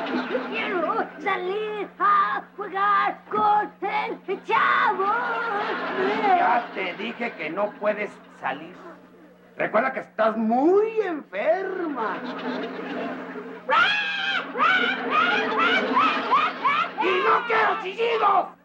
Quiero salir a jugar con el chavo. Ya te dije que no puedes salir. Recuerda que estás muy enferma. ¡Y no quiero chillidos!